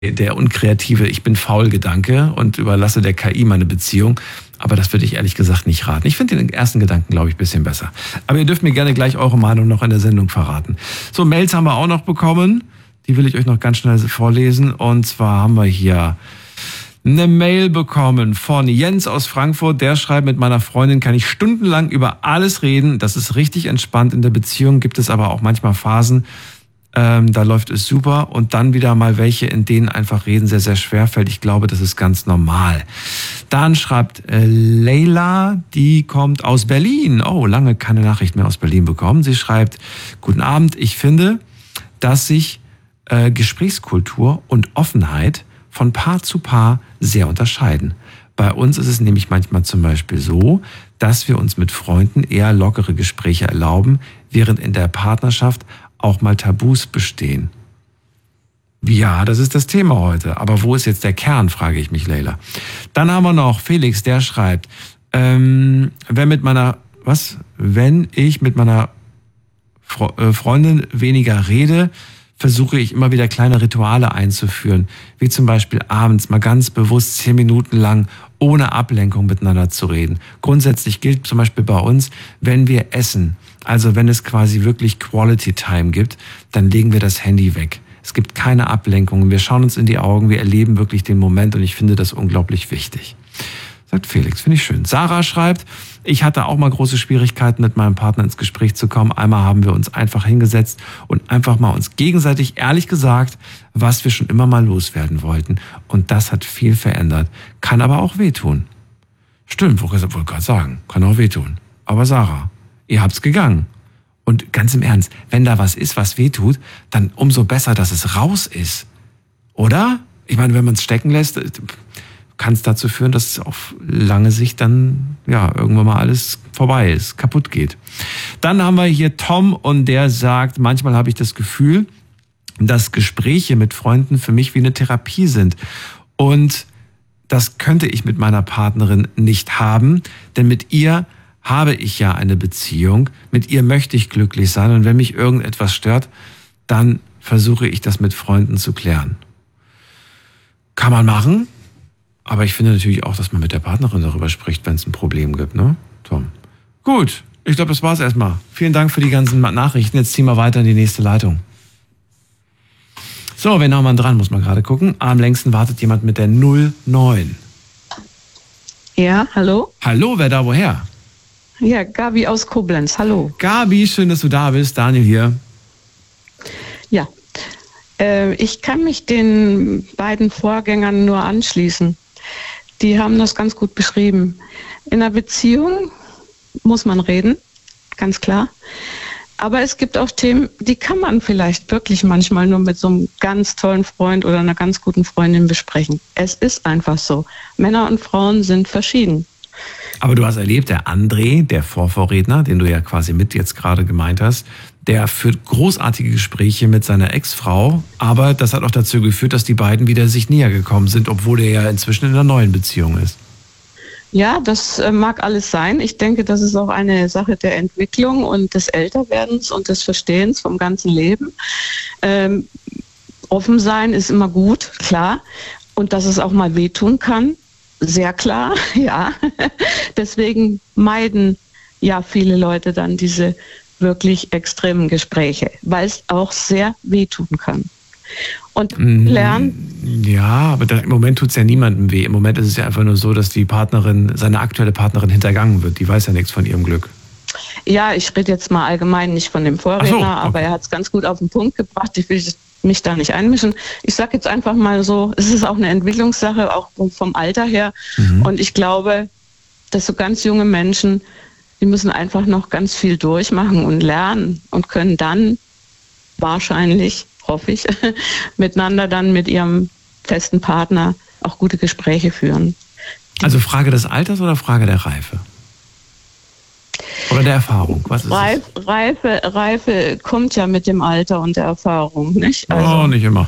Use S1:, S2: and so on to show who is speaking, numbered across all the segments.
S1: der unkreative Ich bin faul Gedanke und überlasse der KI meine Beziehung. Aber das würde ich ehrlich gesagt nicht raten. Ich finde den ersten Gedanken, glaube ich, ein bisschen besser. Aber ihr dürft mir gerne gleich eure Meinung noch in der Sendung verraten. So, Mails haben wir auch noch bekommen. Die will ich euch noch ganz schnell vorlesen. Und zwar haben wir hier eine Mail bekommen von Jens aus Frankfurt. Der schreibt, mit meiner Freundin kann ich stundenlang über alles reden. Das ist richtig entspannt in der Beziehung. Gibt es aber auch manchmal Phasen, da läuft es super. Und dann wieder mal welche, in denen einfach reden sehr, sehr schwer fällt. Ich glaube, das ist ganz normal. Dann schreibt Leila, die kommt aus Berlin. Oh, lange keine Nachricht mehr aus Berlin bekommen. Sie schreibt, guten Abend. Ich finde, dass sich Gesprächskultur und Offenheit von Paar zu Paar sehr unterscheiden. Bei uns ist es nämlich manchmal zum Beispiel so, dass wir uns mit Freunden eher lockere Gespräche erlauben, während in der Partnerschaft auch mal Tabus bestehen. Ja, das ist das Thema heute. Aber wo ist jetzt der Kern, frage ich mich, Leila. Dann haben wir noch Felix, der schreibt, wenn ich mit meiner Freundin weniger rede, versuche ich immer wieder kleine Rituale einzuführen, wie zum Beispiel abends mal ganz bewusst 10 Minuten lang ohne Ablenkung miteinander zu reden. Grundsätzlich gilt zum Beispiel bei uns, wenn wir essen, also wenn es quasi wirklich Quality Time gibt, dann legen wir das Handy weg. Es gibt keine Ablenkung, wir schauen uns in die Augen, wir erleben wirklich den Moment und ich finde das unglaublich wichtig. Sagt Felix, finde ich schön. Sarah schreibt, ich hatte auch mal große Schwierigkeiten, mit meinem Partner ins Gespräch zu kommen. Einmal haben wir uns einfach hingesetzt und einfach mal uns gegenseitig ehrlich gesagt, was wir schon immer mal loswerden wollten. Und das hat viel verändert. Kann aber auch wehtun. Stimmt, wollte gerade sagen, kann auch wehtun. Aber Sarah, ihr habt's gegangen. Und ganz im Ernst, wenn da was ist, was wehtut, dann umso besser, dass es raus ist. Oder? Ich meine, wenn man es stecken lässt, kann es dazu führen, dass auf lange Sicht dann ja irgendwann mal alles vorbei ist, kaputt geht. Dann haben wir hier Tom und der sagt, manchmal habe ich das Gefühl, dass Gespräche mit Freunden für mich wie eine Therapie sind. Und das könnte ich mit meiner Partnerin nicht haben, denn mit ihr habe ich ja eine Beziehung, mit ihr möchte ich glücklich sein und wenn mich irgendetwas stört, dann versuche ich das mit Freunden zu klären. Kann man machen? Aber ich finde natürlich auch, dass man mit der Partnerin darüber spricht, wenn es ein Problem gibt, ne, Tom? Gut, ich glaube, das war's erstmal. Vielen Dank für die ganzen Nachrichten. Jetzt ziehen wir weiter in die nächste Leitung. So, wen haben wir dran? Muss man gerade gucken. Am längsten wartet jemand mit der 09.
S2: Ja, hallo?
S1: Hallo, wer da woher?
S2: Ja, Gabi aus Koblenz, hallo.
S1: Gabi, schön, dass du da bist. Daniel hier.
S2: Ja, ich kann mich den beiden Vorgängern nur anschließen. Die haben das ganz gut beschrieben. In einer Beziehung muss man reden, ganz klar. Aber es gibt auch Themen, die kann man vielleicht wirklich manchmal nur mit so einem ganz tollen Freund oder einer ganz guten Freundin besprechen. Es ist einfach so. Männer und Frauen sind verschieden.
S1: Aber du hast erlebt, der André, der Vorvorredner, den du ja quasi mit jetzt gerade gemeint hast, der führt großartige Gespräche mit seiner Ex-Frau, aber das hat auch dazu geführt, dass die beiden wieder sich näher gekommen sind, obwohl er ja inzwischen in einer neuen Beziehung ist.
S2: Ja, das mag alles sein. Ich denke, das ist auch eine Sache der Entwicklung und des Älterwerdens und des Verstehens vom ganzen Leben. Offen sein ist immer gut, klar. Und dass es auch mal wehtun kann, sehr klar, ja. Deswegen meiden ja viele Leute dann diese wirklich extremen Gespräche, weil es auch sehr wehtun kann. Und lernen.
S1: Ja, aber im Moment tut es ja niemandem weh. Im Moment ist es ja einfach nur so, dass die Partnerin, seine aktuelle Partnerin hintergangen wird. Die weiß ja nichts von ihrem Glück.
S2: Ja, ich rede jetzt mal allgemein nicht von dem Vorredner, so, okay. Aber er hat es ganz gut auf den Punkt gebracht. Ich will mich da nicht einmischen. Ich sage jetzt einfach mal so, es ist auch eine Entwicklungssache, auch vom Alter her. Und ich glaube, dass so ganz junge Menschen, die müssen einfach noch ganz viel durchmachen und lernen und können dann wahrscheinlich, hoffe ich, miteinander dann mit ihrem festen Partner auch gute Gespräche führen.
S1: Also Frage des Alters oder Frage der Reife? Oder der Erfahrung? Was ist
S2: Reife kommt ja mit dem Alter und der Erfahrung, nicht? Also,
S1: nicht immer.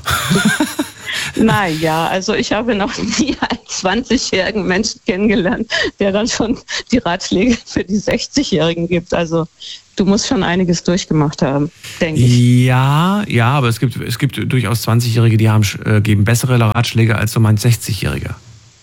S2: Naja, also ich habe noch nie einen 20-jährigen Menschen kennengelernt, der dann schon die Ratschläge für die 60-Jährigen gibt. Also Du musst schon einiges durchgemacht haben, denke ich.
S1: Ja, aber es gibt durchaus 20-Jährige, die geben bessere Ratschläge als so mein 60-Jähriger.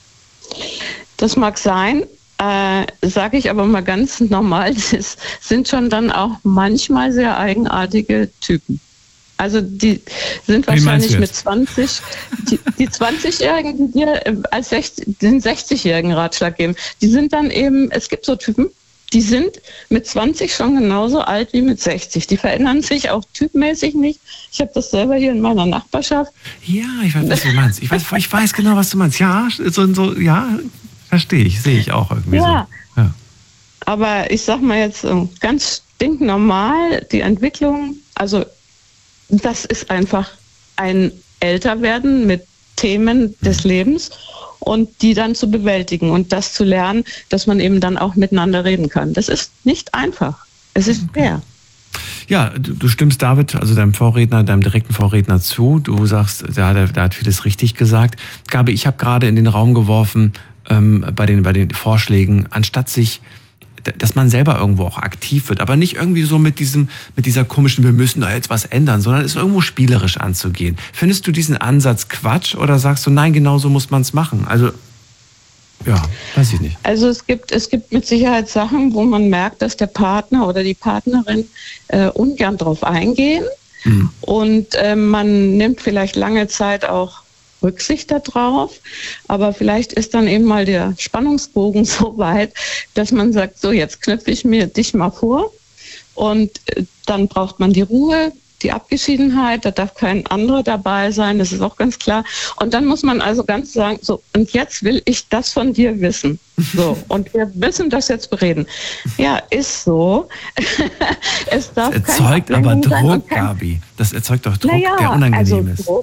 S2: Das mag sein, sage ich aber mal ganz normal, das sind schon dann auch manchmal sehr eigenartige Typen. Also die sind wahrscheinlich mit 20, die 20-Jährigen, die dir als den 60-Jährigen Ratschlag geben, die sind dann eben, es gibt so Typen, die sind mit 20 schon genauso alt wie mit 60. Die verändern sich auch typmäßig nicht. Ich habe das selber hier in meiner Nachbarschaft.
S1: Ja, ich weiß, was du meinst. Ich weiß genau, was du meinst. Ja, ja, verstehe ich, sehe ich auch irgendwie so. Ja.
S2: Aber ich sag mal jetzt ganz stinknormal, die Entwicklung, also das ist einfach ein Älterwerden mit Themen des Lebens und die dann zu bewältigen und das zu lernen, dass man eben dann auch miteinander reden kann. Das ist nicht einfach. Es ist schwer.
S1: Ja, du stimmst David, also deinem direkten Vorredner zu. Du sagst, der hat vieles richtig gesagt. Gabi, ich habe gerade in den Raum geworfen, bei den Vorschlägen, anstatt dass man selber irgendwo auch aktiv wird, aber nicht irgendwie so mit dieser komischen, wir müssen da jetzt was ändern, sondern es irgendwo spielerisch anzugehen. Findest du diesen Ansatz Quatsch oder sagst du, nein, genau so muss man es machen? Also, ja, weiß ich nicht.
S2: Also es gibt mit Sicherheit Sachen, wo man merkt, dass der Partner oder die Partnerin ungern drauf eingehen und man nimmt vielleicht lange Zeit auch Rücksicht darauf, aber vielleicht ist dann eben mal der Spannungsbogen so weit, dass man sagt, so jetzt knüpfe ich mir dich mal vor und dann braucht man die Ruhe, die Abgeschiedenheit, da darf kein anderer dabei sein, das ist auch ganz klar. Und dann muss man also ganz sagen, so, und jetzt will ich das von dir wissen. So, und wir müssen das jetzt bereden. Ja, ist so. Es darf
S1: das erzeugt aber Druck, Gabi. Das erzeugt doch Druck, der unangenehm ist. Druck.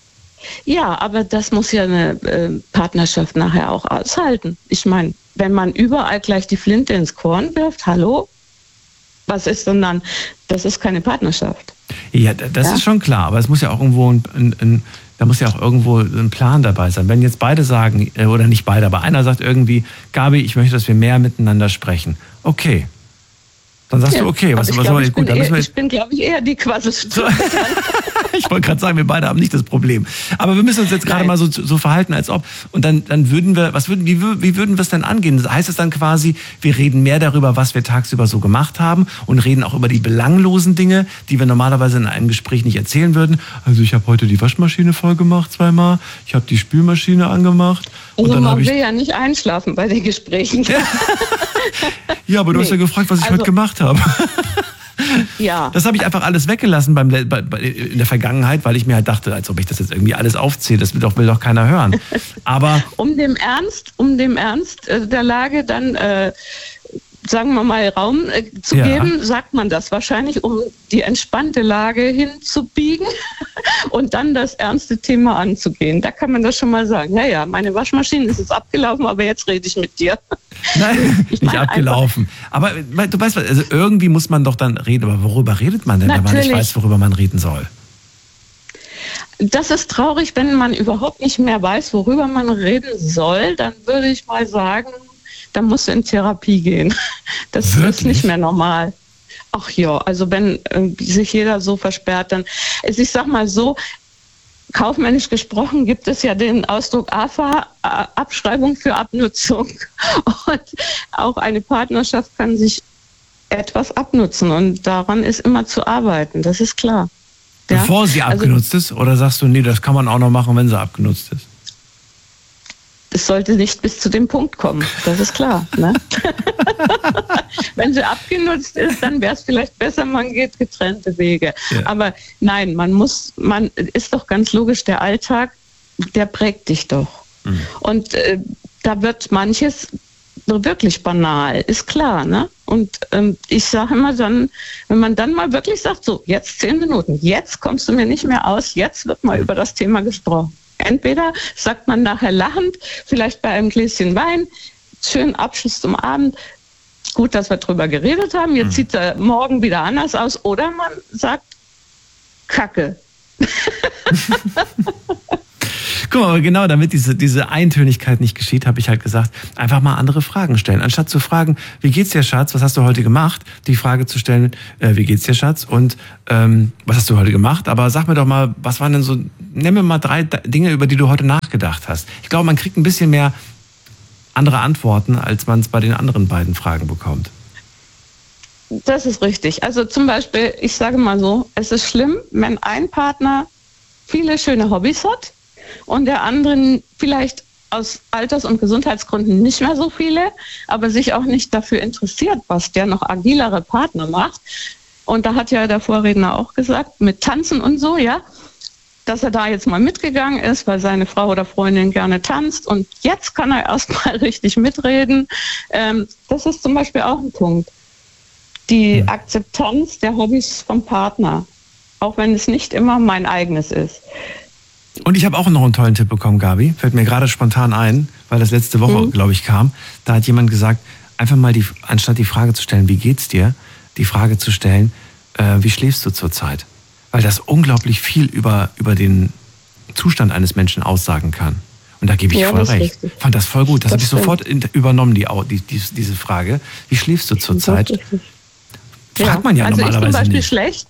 S2: Ja, aber das muss ja eine Partnerschaft nachher auch aushalten. Ich meine, wenn man überall gleich die Flinte ins Korn wirft, hallo? Was ist denn dann? Das ist keine Partnerschaft.
S1: Ja, das ist schon klar, aber es muss ja auch irgendwo da muss ja auch irgendwo ein Plan dabei sein. Wenn jetzt beide sagen, oder nicht beide, aber einer sagt irgendwie, Gabi, ich möchte, dass wir mehr miteinander sprechen. Okay. Dann sagst du, okay, was soll man jetzt gut?
S2: Ich bin, glaube ich, eher die Quasselstrippe.
S1: Ich wollte gerade sagen, wir beide haben nicht das Problem. Aber wir müssen uns jetzt gerade mal so verhalten, als ob. Und dann würden wir, wie würden wir es denn angehen? Heißt es dann quasi, wir reden mehr darüber, was wir tagsüber so gemacht haben und reden auch über die belanglosen Dinge, die wir normalerweise in einem Gespräch nicht erzählen würden. Also ich habe heute die Waschmaschine voll gemacht zweimal, ich habe die Spülmaschine angemacht.
S2: Also man will ja nicht einschlafen bei den Gesprächen.
S1: Ja, aber du hast ja gefragt, was ich heute gemacht habe.
S2: Ja.
S1: Das habe ich einfach alles weggelassen in der Vergangenheit, weil ich mir halt dachte, als ob ich das jetzt irgendwie alles aufzähle, das will doch keiner hören. Aber
S2: um dem Ernst der Lage dann, sagen wir mal, Raum zu geben, sagt man das wahrscheinlich, um die entspannte Lage hinzubiegen und dann das ernste Thema anzugehen. Da kann man das schon mal sagen. Ja, meine Waschmaschine ist jetzt abgelaufen, aber jetzt rede ich mit dir.
S1: Nein, nicht abgelaufen. Aber du weißt was, also irgendwie muss man doch dann reden. Aber worüber redet man denn, wenn man nicht weiß, worüber man reden soll?
S2: Das ist traurig, wenn man überhaupt nicht mehr weiß, worüber man reden soll. Dann würde ich mal sagen, dann musst du in Therapie gehen. Das ist nicht mehr normal. Ach ja, also wenn sich jeder so versperrt, dann, ich sag mal so, kaufmännisch gesprochen gibt es ja den Ausdruck AFA, Abschreibung für Abnutzung. Und auch eine Partnerschaft kann sich etwas abnutzen und daran ist immer zu arbeiten, das ist klar.
S1: Bevor sie abgenutzt ist? Oder sagst du, nee, das kann man auch noch machen, wenn sie abgenutzt ist?
S2: Es sollte nicht bis zu dem Punkt kommen, das ist klar. Ne? Wenn sie abgenutzt ist, dann wäre es vielleicht besser, man geht getrennte Wege. Ja. Aber nein, man ist doch ganz logisch, der Alltag, der prägt dich doch. Mhm. Und da wird manches wirklich banal, ist klar. Ne? Und ich sage immer dann, wenn man dann mal wirklich sagt, so jetzt 10 Minuten, jetzt kommst du mir nicht mehr aus, jetzt wird mal über das Thema gesprochen. Entweder sagt man nachher lachend, vielleicht bei einem Gläschen Wein, schönen Abschluss zum Abend, gut, dass wir drüber geredet haben, jetzt sieht er morgen wieder anders aus, oder man sagt Kacke.
S1: Guck mal, aber genau damit diese Eintönigkeit nicht geschieht, habe ich halt gesagt, einfach mal andere Fragen stellen. Anstatt zu fragen, wie geht's dir, Schatz, was hast du heute gemacht? Die Frage zu stellen, wie geht's dir, Schatz? Und was hast du heute gemacht? Aber sag mir doch mal, was waren denn so, nenn mir mal 3 Dinge, über die du heute nachgedacht hast. Ich glaube, man kriegt ein bisschen mehr andere Antworten, als man es bei den anderen beiden Fragen bekommt.
S2: Das ist richtig. Also zum Beispiel, ich sage mal so, es ist schlimm, wenn ein Partner viele schöne Hobbys hat und der andere vielleicht aus Alters- und Gesundheitsgründen nicht mehr so viele, aber sich auch nicht dafür interessiert, was der noch agilere Partner macht. Und da hat ja der Vorredner auch gesagt, mit Tanzen und so, ja, dass er da jetzt mal mitgegangen ist, weil seine Frau oder Freundin gerne tanzt und jetzt kann er erstmal richtig mitreden. Das ist zum Beispiel auch ein Punkt. Die Akzeptanz der Hobbys vom Partner, auch wenn es nicht immer mein eigenes ist.
S1: Und ich habe auch noch einen tollen Tipp bekommen, Gabi. Fällt mir gerade spontan ein, weil das letzte Woche, glaube ich, kam. Da hat jemand gesagt, einfach mal anstatt die Frage zu stellen, wie geht's dir, die Frage zu stellen, wie schläfst du zurzeit? Weil das unglaublich viel über den Zustand eines Menschen aussagen kann. Und da gebe ich voll recht. Ich fand das voll gut. Das habe ich sofort übernommen, diese Frage. Wie schläfst du zurzeit? Fragt man ja also normalerweise nicht.
S2: Schlecht.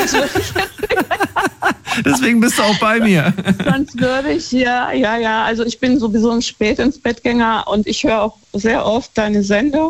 S1: Deswegen bist du auch bei mir.
S2: Sonst würde ich, ja. Also ich bin sowieso ein Spät-ins-Bett-Gänger und ich höre auch sehr oft deine Sendung.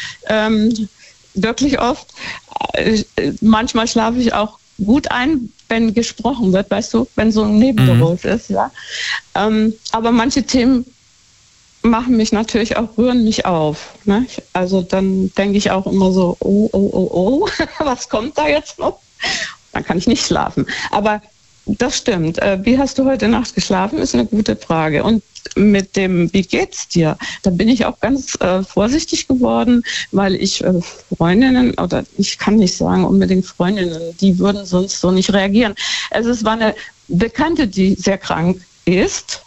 S2: Wirklich oft. Manchmal schlafe ich auch gut ein, wenn gesprochen wird, weißt du, wenn so ein Nebengeräusch ist, ja. Aber manche Themen machen mich natürlich auch, rühren mich auf. Ne? Also dann denke ich auch immer so, oh, was kommt da jetzt noch? Dann kann ich nicht schlafen. Aber das stimmt. Wie hast du heute Nacht geschlafen, ist eine gute Frage. Und mit dem, wie geht's dir? Da bin ich auch ganz vorsichtig geworden, weil ich Freundinnen, oder ich kann nicht sagen unbedingt Freundinnen, die würden sonst so nicht reagieren. Also es war eine Bekannte, die sehr krank ist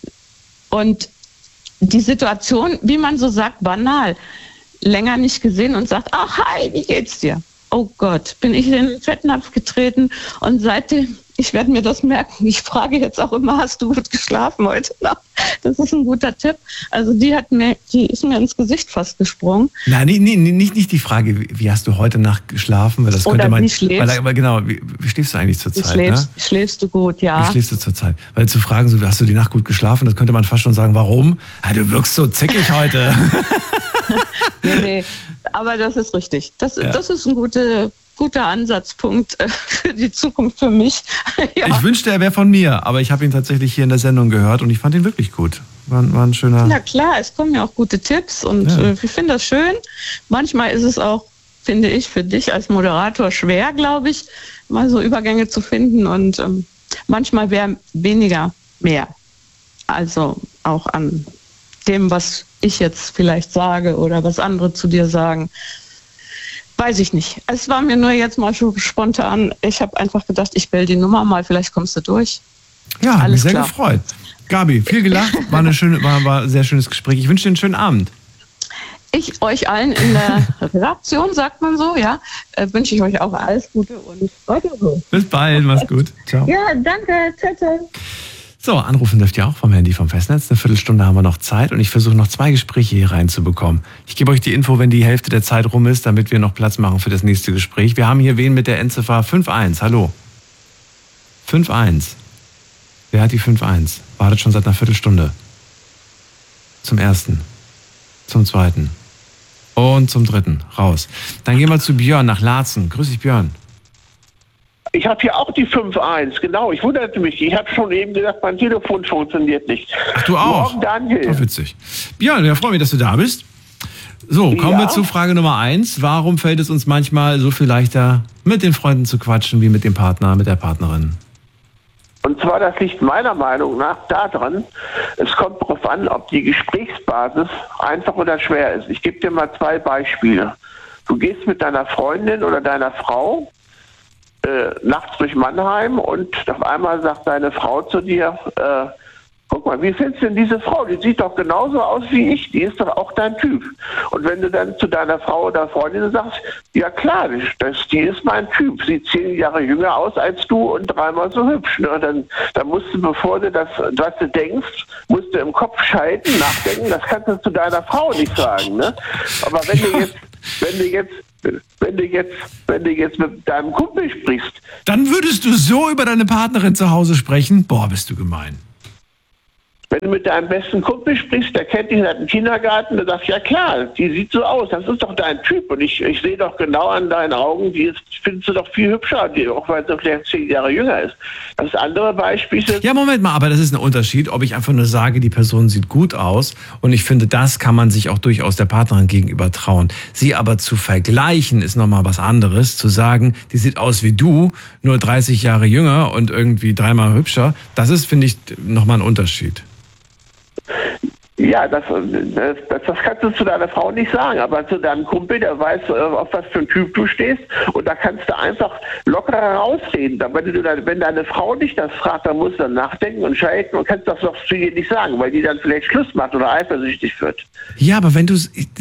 S2: und die Situation, wie man so sagt, banal, länger nicht gesehen und sagt, ach, hi, wie geht's dir? Oh Gott, bin ich in den Fettnapf getreten und seitdem, ich werde mir das merken, ich frage jetzt auch immer, hast du gut geschlafen heute Nacht? Das ist ein guter Tipp. Also die ist mir ins Gesicht fast gesprungen.
S1: Nein, nicht die Frage, wie hast du heute Nacht geschlafen? Weil das
S2: oder
S1: könnte man,
S2: wie schläfst
S1: weil, genau, wie schläfst du eigentlich zurzeit?
S2: Schläfst du gut, ja.
S1: Wie schläfst du zurzeit? Weil zu fragen, so, hast du die Nacht gut geschlafen, das könnte man fast schon sagen, warum? Ja, du wirkst so zickig heute.
S2: Nee, aber das ist richtig. Das ist ein guter Ansatzpunkt für die Zukunft für mich. Ja.
S1: Ich wünschte, er wäre von mir, aber ich habe ihn tatsächlich hier in der Sendung gehört und ich fand ihn wirklich gut. War ein schöner...
S2: Na klar, es kommen ja auch gute Tipps und ich finde das schön. Manchmal ist es auch, finde ich, für dich als Moderator schwer, glaube ich, mal so Übergänge zu finden und manchmal wäre weniger mehr. Also auch an dem, was ich jetzt vielleicht sage oder was andere zu dir sagen. Weiß ich nicht. Es war mir nur jetzt mal schon spontan. Ich habe einfach gedacht, ich wähle die Nummer mal, vielleicht kommst du durch.
S1: Ja, hat mich sehr gefreut. Gabi, viel gelacht, war ein sehr schönes Gespräch. Ich wünsche dir einen schönen Abend.
S2: Ich euch allen in der Redaktion, sagt man so, ja, wünsche ich euch auch alles Gute und weiter so.
S1: Bis bald, mach's gut. Ciao.
S2: Ja, danke. Ciao.
S1: So, anrufen dürft ihr auch vom Handy vom Festnetz. Eine Viertelstunde haben wir noch Zeit und ich versuche noch 2 Gespräche hier reinzubekommen. Ich gebe euch die Info, wenn die Hälfte der Zeit rum ist, damit wir noch Platz machen für das nächste Gespräch. Wir haben hier wen mit der Endziffer 51. Hallo. 51. Wer hat die 51? Wartet schon seit einer Viertelstunde. Zum ersten. Zum zweiten. Und zum dritten. Raus. Dann gehen wir zu Björn nach Laatzen. Grüß dich, Björn.
S3: Ich habe hier auch die 5.1, genau. Ich wunderte mich. Ich habe schon eben gesagt, mein Telefon funktioniert nicht.
S1: Ach, du auch?
S3: Morgen, Daniel.
S1: Oh, witzig. Björn, ja, freue mich, dass du da bist. So, kommen wir zu Frage Nummer 1. Warum fällt es uns manchmal so viel leichter, mit den Freunden zu quatschen, wie mit dem Partner, mit der Partnerin?
S3: Und zwar, das liegt meiner Meinung nach daran, es kommt darauf an, ob die Gesprächsbasis einfach oder schwer ist. Ich gebe dir mal 2 Beispiele. Du gehst mit deiner Freundin oder deiner Frau nachts durch Mannheim und auf einmal sagt deine Frau zu dir, guck mal, wie findest du denn diese Frau? Die sieht doch genauso aus wie ich, die ist doch auch dein Typ. Und wenn du dann zu deiner Frau oder Freundin sagst, ja klar, die ist mein Typ, sieht 10 Jahre jünger aus als du und 3-mal so hübsch. Ne? Dann musst du, bevor du das, was du denkst, musst du im Kopf nachdenken, das kannst du zu deiner Frau nicht sagen. Ne? Aber wenn du jetzt mit deinem Kumpel sprichst.
S1: Dann würdest du so über deine Partnerin zu Hause sprechen? Boah, bist du gemein.
S3: Wenn du mit deinem besten Kumpel sprichst, der kennt dich seit dem Kindergarten, der sagt, ja klar, die sieht so aus, das ist doch dein Typ. Und ich sehe doch genau an deinen Augen, findest du doch viel hübscher, auch weil sie vielleicht 10 Jahre jünger ist. Das andere Beispiel ist...
S1: Ja, Moment mal, aber das ist ein Unterschied, ob ich einfach nur sage, die Person sieht gut aus. Und ich finde, das kann man sich auch durchaus der Partnerin gegenüber trauen. Sie aber zu vergleichen, ist nochmal was anderes. Zu sagen, die sieht aus wie du, nur 30 Jahre jünger und irgendwie 3-mal hübscher, das ist, finde ich, nochmal ein Unterschied.
S3: Ja, das kannst du zu deiner Frau nicht sagen, aber zu deinem Kumpel, der weiß, auf was für ein Typ du stehst, und da kannst du einfach lockerer rausreden. Wenn deine Frau dich das fragt, dann musst du dann nachdenken und schalten und kannst das doch zu ihr nicht sagen, weil die dann vielleicht Schluss macht oder eifersüchtig wird.
S1: Ja, aber wenn du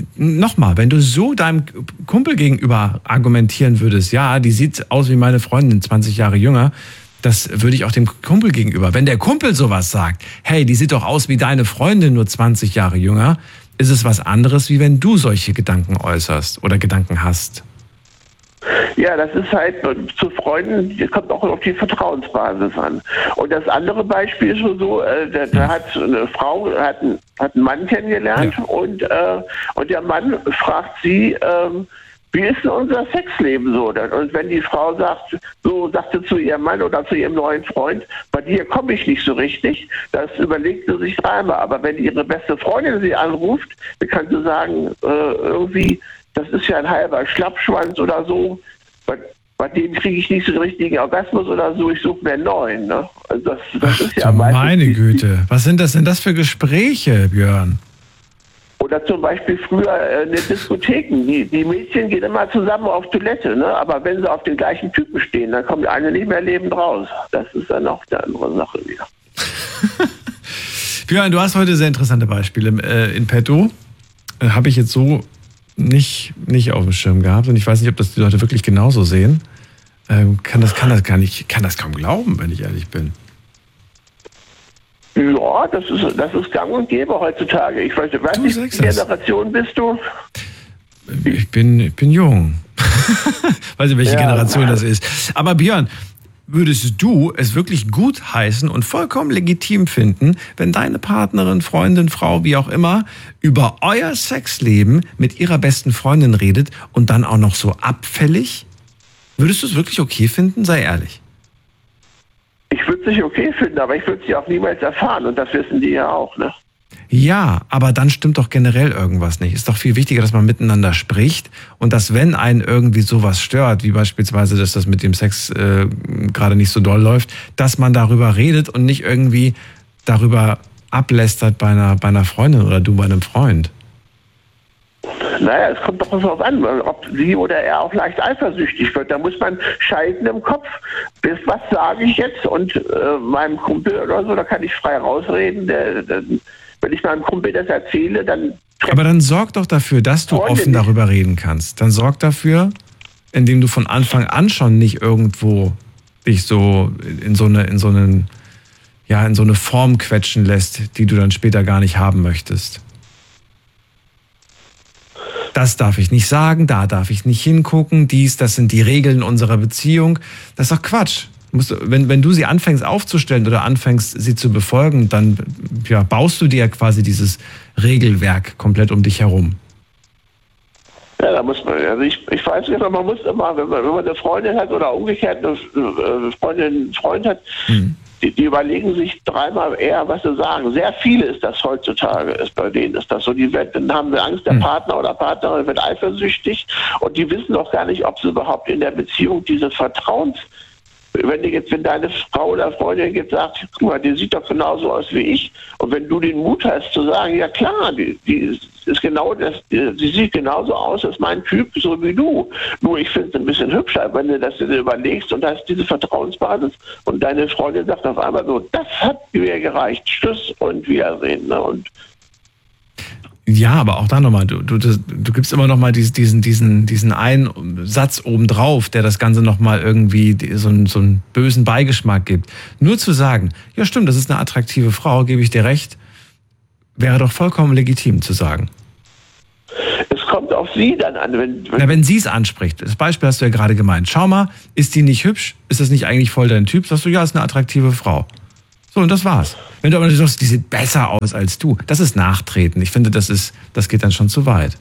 S1: so deinem Kumpel gegenüber argumentieren würdest, ja, die sieht aus wie meine Freundin, 20 Jahre jünger, das würde ich auch dem Kumpel gegenüber. Wenn der Kumpel sowas sagt, hey, die sieht doch aus wie deine Freundin, nur 20 Jahre jünger, ist es was anderes, wie wenn du solche Gedanken äußerst oder Gedanken hast.
S3: Ja, das ist halt zu Freunden, das kommt auch auf die Vertrauensbasis an. Und das andere Beispiel ist so, da hat eine Frau, hat einen Mann kennengelernt, ja. Und der Mann fragt sie, wie ist denn unser Sexleben so? Und wenn die Frau sagt sie zu ihrem Mann oder zu ihrem neuen Freund, bei dir komme ich nicht so richtig, das überlegt sie sich 3-mal. Aber wenn ihre beste Freundin sie anruft, dann kann sie sagen, irgendwie, das ist ja ein halber Schlappschwanz oder so, bei dem kriege ich nicht so den richtigen Orgasmus oder so, ich suche mir einen neuen. Ne? Also das ist ja
S1: meine Güte, was sind das denn für Gespräche, Björn?
S3: Oder zum Beispiel früher in den Diskotheken. Die Mädchen gehen immer zusammen auf Toilette, ne? Aber wenn sie auf den gleichen Typen stehen, dann kommt der eine nicht mehr lebend raus. Das ist dann auch eine andere Sache wieder.
S1: Björn, du hast heute sehr interessante Beispiele in petto. Habe ich jetzt so nicht auf dem Schirm gehabt. Und ich weiß nicht, ob das die Leute wirklich genauso sehen. Kann das kaum glauben, wenn ich ehrlich bin.
S3: Ja, das ist gang und gäbe heutzutage. Ich weiß nicht, welche Generation bist du?
S1: Ich bin jung. Weiß nicht, welche Generation das ist. Aber Björn, würdest du es wirklich gut heißen und vollkommen legitim finden, wenn deine Partnerin, Freundin, Frau, wie auch immer, über euer Sexleben mit ihrer besten Freundin redet und dann auch noch so abfällig? Würdest du es wirklich okay finden? Sei ehrlich.
S3: Ich würde es nicht okay finden, aber ich würde sie auch niemals erfahren, und das wissen die ja auch, ne?
S1: Ja, aber dann stimmt doch generell irgendwas nicht. Ist doch viel wichtiger, dass man miteinander spricht und dass, wenn einen irgendwie sowas stört, wie beispielsweise, dass das mit dem Sex gerade nicht so doll läuft, dass man darüber redet und nicht irgendwie darüber ablästert bei einer Freundin oder du bei einem Freund.
S3: Naja, es kommt doch darauf an, ob sie oder er auch leicht eifersüchtig wird. Da muss man schalten im Kopf. Was sage ich jetzt? Und meinem Kumpel oder so, da kann ich frei rausreden. Wenn ich meinem Kumpel das erzähle, dann...
S1: Aber dann sorg doch dafür, dass du offen darüber reden kannst. Dann sorg dafür, indem du von Anfang an schon nicht irgendwo dich so in so eine Form quetschen lässt, die du dann später gar nicht haben möchtest. Das darf ich nicht sagen, da darf ich nicht hingucken, das sind die Regeln unserer Beziehung. Das ist doch Quatsch. Wenn du sie anfängst aufzustellen oder anfängst, sie zu befolgen, dann baust du dir quasi dieses Regelwerk komplett um dich herum.
S3: Ja, da muss man, also ich weiß nicht, man muss immer, wenn man eine Freundin hat oder umgekehrt eine Freundin einen Freund hat, die überlegen sich 3-mal eher, was sie sagen. Sehr viele ist das heutzutage, bei denen ist das so. Dann haben wir Angst, der Partner oder Partnerin wird eifersüchtig, und die wissen doch gar nicht, ob sie überhaupt in der Beziehung diese Vertrauensbasis wenn deine Frau oder Freundin jetzt sagt, guck mal, die sieht doch genauso aus wie ich, und wenn du den Mut hast zu sagen, ja klar, die ist genau das, sie sieht genauso aus als mein Typ, so wie du. Nur ich finde es ein bisschen hübscher, wenn du das dir überlegst und hast diese Vertrauensbasis und deine Freundin sagt auf einmal so, das hat mir gereicht, Tschüss und Wiedersehen. Ne? Und
S1: ja, aber auch da nochmal, du gibst immer nochmal diesen einen Satz obendrauf, der das Ganze nochmal irgendwie so einen bösen Beigeschmack gibt. Nur zu sagen, ja stimmt, das ist eine attraktive Frau, gebe ich dir recht, wäre doch vollkommen legitim zu sagen.
S3: Es kommt auf sie dann an.
S1: Wenn sie es anspricht, das Beispiel hast du ja gerade gemeint, schau mal, ist die nicht hübsch? Ist das nicht eigentlich voll dein Typ? Sagst du, ja, ist eine attraktive Frau. So, und das war's. Wenn du aber sagst, die sieht besser aus als du, das ist Nachtreten. Ich finde, das geht dann schon zu weit.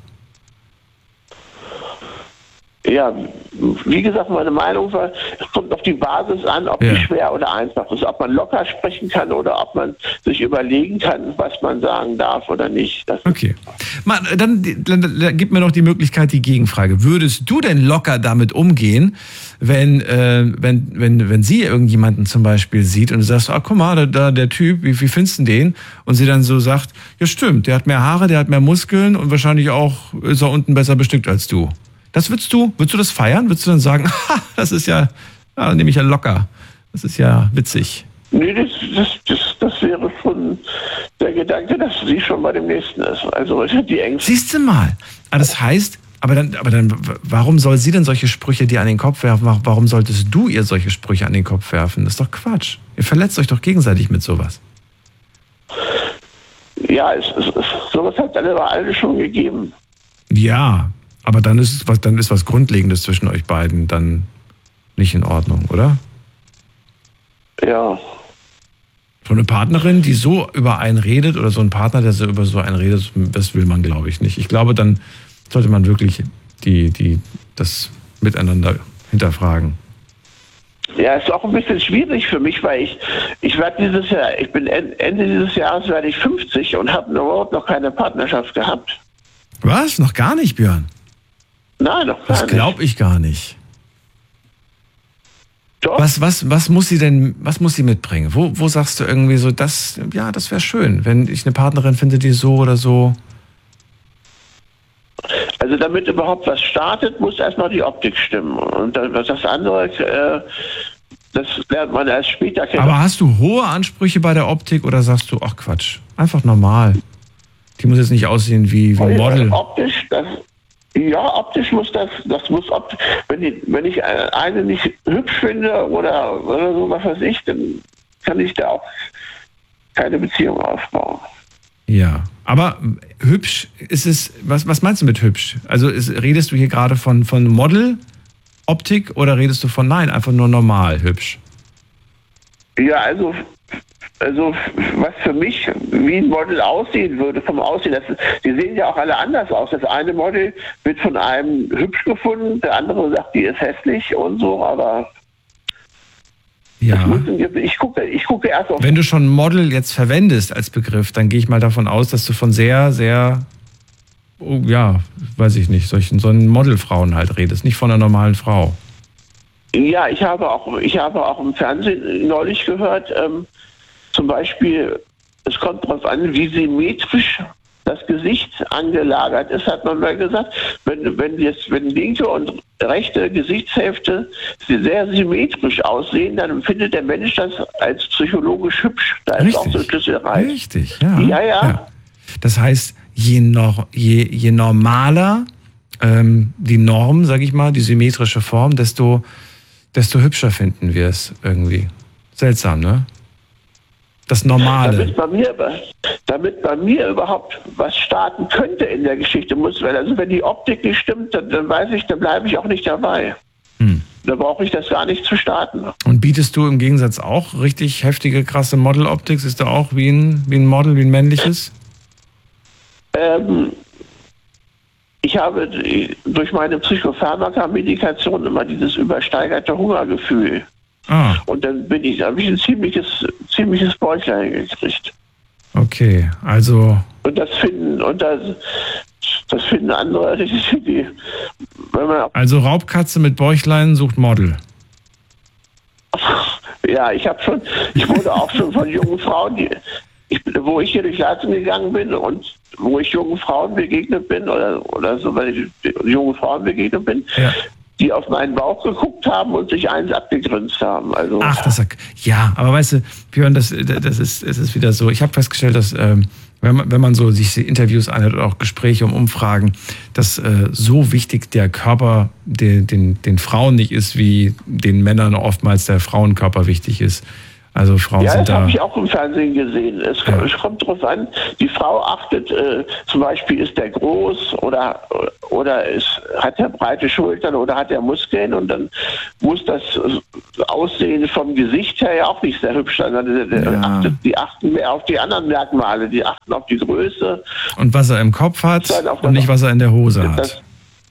S3: Ja, wie gesagt, meine Meinung war, es kommt auf die Basis an, ob die schwer oder einfach ist. Ob man locker sprechen kann oder ob man sich überlegen kann, was man sagen darf oder nicht.
S1: Okay. Dann gib mir noch die Möglichkeit, die Gegenfrage. Würdest du denn locker damit umgehen, wenn sie irgendjemanden zum Beispiel sieht und du sagst, guck mal, der Typ, wie findest du den? Und sie dann so sagt, ja stimmt, der hat mehr Haare, der hat mehr Muskeln und wahrscheinlich auch ist er unten besser bestückt als du. Das würdest du das feiern? Würdest du dann sagen, das ist ja nehme ich ja locker. Das ist ja witzig.
S3: Nee, das wäre schon der Gedanke, dass sie schon bei dem Nächsten ist. Also die Ängste.
S1: Siehst du mal. Das heißt, aber dann, warum soll sie denn solche Sprüche dir an den Kopf werfen? Warum solltest du ihr solche Sprüche an den Kopf werfen? Das ist doch Quatsch. Ihr verletzt euch doch gegenseitig mit sowas.
S3: Ja, sowas hat es dann aber alle schon gegeben.
S1: Ja, aber dann ist was Grundlegendes zwischen euch beiden dann nicht in Ordnung, oder?
S3: Ja.
S1: So eine Partnerin, die so über einen redet, oder so ein Partner, der so über so einen redet, das will man, glaube ich, nicht. Ich glaube, dann sollte man wirklich das Miteinander hinterfragen.
S3: Ja, ist auch ein bisschen schwierig für mich, weil ich bin Ende dieses Jahres werde ich 50 und habe überhaupt noch keine Partnerschaft gehabt.
S1: Was? Noch gar nicht, Björn?
S3: Nein, noch gar nicht.
S1: Das glaube ich gar nicht.
S3: Doch.
S1: Was muss sie mitbringen? Wo sagst du irgendwie so, das wäre schön, wenn ich eine Partnerin finde, die so oder so.
S3: Also damit überhaupt was startet, muss erstmal die Optik stimmen. Und das andere, das lernt man erst später kennen.
S1: Aber hast du hohe Ansprüche bei der Optik oder sagst du, ach Quatsch, einfach normal? Die muss jetzt nicht aussehen wie ein Model.
S3: Optisch muss das muss optisch. Wenn ich eine nicht hübsch finde oder so, was weiß ich, dann kann ich da auch keine Beziehung aufbauen.
S1: Ja, aber hübsch ist es, was meinst du mit hübsch? Also redest du hier gerade von Model, Optik oder redest du von einfach nur normal hübsch?
S3: Ja, also was für mich wie ein Model aussehen würde, vom Aussehen, die sehen ja auch alle anders aus. Das eine Model wird von einem hübsch gefunden, der andere sagt, die ist hässlich und so, aber
S1: ja.
S3: Ich gucke erst auf...
S1: Wenn du schon Model jetzt verwendest als Begriff, dann gehe ich mal davon aus, dass du von sehr, sehr, weiß ich nicht, so Modelfrauen halt redest, nicht von einer normalen Frau.
S3: Ja, ich habe auch im Fernsehen neulich gehört, zum Beispiel, es kommt darauf an, wie symmetrisch das Gesicht angelagert ist, hat man mal gesagt. Wenn linke und rechte Gesichtshälfte sehr symmetrisch aussehen, dann empfindet der Mensch das als psychologisch hübsch. Da ist auch so Schlüsselreich.
S1: Richtig, ja.
S3: Ja.
S1: Das heißt, je normaler die Norm, sag ich mal, die symmetrische Form, desto hübscher finden wir es irgendwie. Seltsam, ne? Das Normale.
S3: Damit bei mir überhaupt was starten könnte in der Geschichte, wenn die Optik nicht stimmt, dann weiß ich, dann bleibe ich auch nicht dabei. Da brauche ich das gar nicht zu starten.
S1: Und bietest du im Gegensatz auch richtig heftige, krasse Model-Optik? Ist da auch wie ein Model, wie ein männliches?
S3: Ich habe durch meine Psychopharmaka-Medikation immer dieses übersteigerte Hungergefühl. Und dann habe ich ein ziemliches Bäuchlein gekriegt.
S1: Okay, also...
S3: Und das finden andere,
S1: also Raubkatze mit Bäuchlein sucht Model.
S3: Ja, ich wurde auch schon von jungen Frauen, wo ich hier durch Leipzig gegangen bin und wo ich jungen Frauen begegnet bin oder so, weil ich jungen Frauen begegnet bin, die auf meinen Bauch geguckt haben und sich eins abgegrinst haben. Also,
S1: ja, aber weißt du, Björn, es ist wieder so. Ich habe festgestellt, dass wenn man so sich Interviews anhört oder auch Gespräche und Umfragen, dass so wichtig der Körper den Frauen nicht ist, wie den Männern oftmals der Frauenkörper wichtig ist. Also Frauen sind da.
S3: Ja, das habe ich auch im Fernsehen gesehen. Es kommt darauf an, die Frau achtet, zum Beispiel ist der groß oder hat er breite Schultern oder hat er Muskeln und dann muss das Aussehen vom Gesicht her ja auch nicht sehr hübsch sein. Die achten mehr auf die anderen Merkmale, die achten auf die Größe.
S1: Und was er im Kopf hat und nicht, was er in der Hose hat.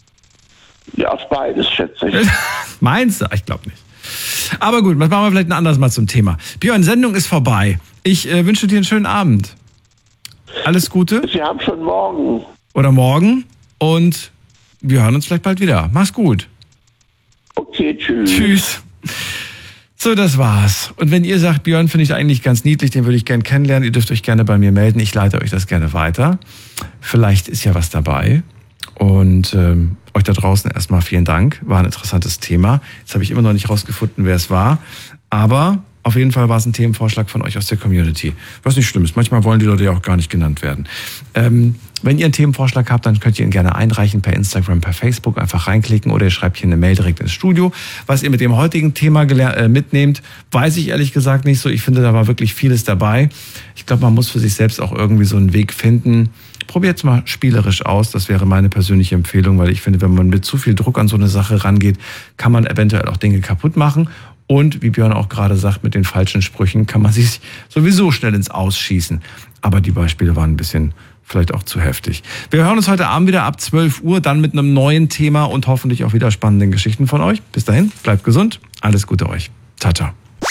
S3: Ja, auf beides, schätze ich.
S1: Meinst du? Ich glaube nicht. Aber gut, das machen wir vielleicht ein anderes Mal zum Thema. Björn, Sendung ist vorbei. Ich wünsche dir einen schönen Abend. Alles Gute.
S3: Wir haben schon morgen.
S1: Oder morgen. Und wir hören uns vielleicht bald wieder. Mach's gut.
S3: Okay, tschüss.
S1: Tschüss. So, das war's. Und wenn ihr sagt, Björn finde ich eigentlich ganz niedlich, den würde ich gerne kennenlernen, ihr dürft euch gerne bei mir melden. Ich leite euch das gerne weiter. Vielleicht ist ja was dabei. Und euch da draußen erstmal vielen Dank. War ein interessantes Thema. Jetzt habe ich immer noch nicht rausgefunden, wer es war. Aber auf jeden Fall war es ein Themenvorschlag von euch aus der Community. Was nicht schlimm ist. Manchmal wollen die Leute ja auch gar nicht genannt werden. Wenn ihr einen Themenvorschlag habt, dann könnt ihr ihn gerne einreichen per Instagram, per Facebook. Einfach reinklicken oder ihr schreibt hier eine Mail direkt ins Studio. Was ihr mit dem heutigen Thema mitnehmt, weiß ich ehrlich gesagt nicht so. Ich finde, da war wirklich vieles dabei. Ich glaube, man muss für sich selbst auch irgendwie so einen Weg finden. Probiert es mal spielerisch aus, das wäre meine persönliche Empfehlung, weil ich finde, wenn man mit zu viel Druck an so eine Sache rangeht, kann man eventuell auch Dinge kaputt machen. Und wie Björn auch gerade sagt, mit den falschen Sprüchen kann man sich sowieso schnell ins Ausschießen. Aber die Beispiele waren ein bisschen vielleicht auch zu heftig. Wir hören uns heute Abend wieder ab 12 Uhr, dann mit einem neuen Thema und hoffentlich auch wieder spannenden Geschichten von euch. Bis dahin, bleibt gesund, alles Gute euch. Ciao, ciao.